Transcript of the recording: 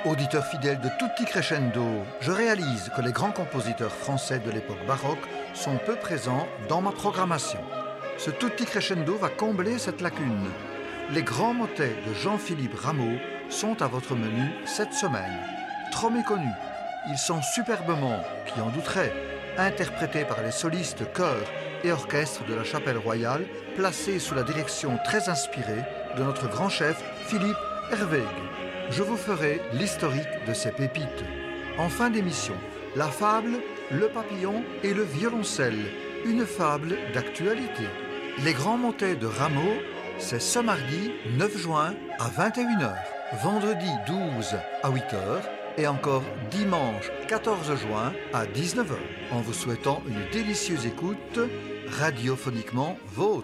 Auditeur fidèle de Tutti Crescendo, je réalise que les grands compositeurs français de l'époque baroque sont peu présents dans ma programmation. Ce Tutti Crescendo va combler cette lacune. Les grands motets de Jean-Philippe Rameau sont à votre menu cette semaine. Trop méconnus, ils sont superbement, qui en douterait, interprétés par les solistes chœurs et orchestres de la Chapelle Royale, placés sous la direction très inspirée de notre grand chef Philippe Hervégue. Je vous ferai l'historique de ces pépites. En fin d'émission, la fable, le papillon et le violoncelle, une fable d'actualité. Les grands motets de Rameau, c'est ce mardi 9 juin à 21h, vendredi 12 à 8h et encore dimanche 14 juin à 19h. En vous souhaitant une délicieuse écoute, radiophoniquement vôtre.